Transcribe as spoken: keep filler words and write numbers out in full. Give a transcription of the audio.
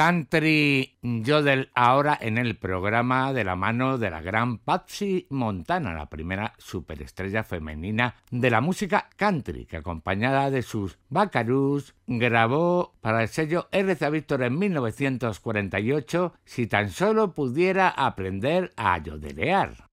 Country Yodel ahora en el programa de la mano de la gran Patsy Montana, la primera superestrella femenina de la música country, que acompañada de sus Buckaroos grabó para el sello R C A Victor en mil novecientos cuarenta y ocho Si tan solo pudiera aprender a yodelear.